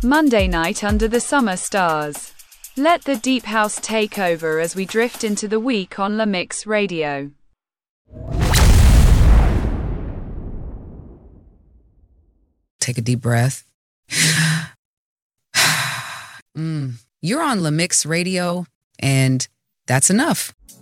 Monday night under the summer stars. Let the deep house take over as we drift into the week on La Mix Radio. Take a deep breath. You're on La Mix Radio, and that's enough.